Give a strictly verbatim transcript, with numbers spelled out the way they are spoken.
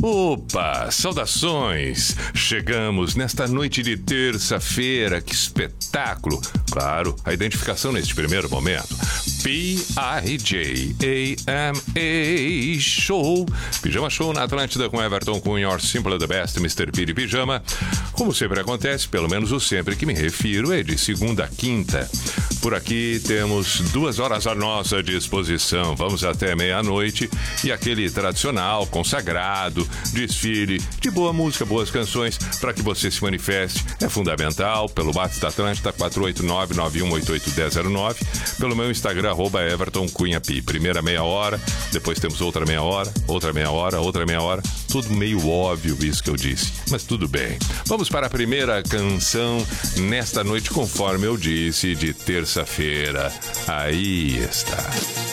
Opa, saudações! Chegamos nesta noite de terça-feira, que espetáculo! Claro, a identificação neste primeiro momento. P I J A M A Show. Pijama Show na Atlântida com Everton Cunha, Or Simple the Best, mister P de Pijama. Como sempre acontece, pelo menos o sempre que me refiro é de segunda a quinta. Por aqui temos duas horas à nossa disposição. Vamos até meia-noite e aquele tradicional, consagrado, desfile de boa música, boas canções para que você se manifeste. É fundamental pelo WhatsApp da Atlântida quatro oito nove, nove um oito oito, um zero zero nove, pelo meu Instagram, arroba Everton Cunha Pi. Primeira meia hora, depois temos outra meia hora, outra meia hora, outra meia hora. Tudo meio óbvio isso que eu disse, mas tudo bem. Vamos para a primeira canção nesta noite, conforme eu disse, de terça-feira. Aí está.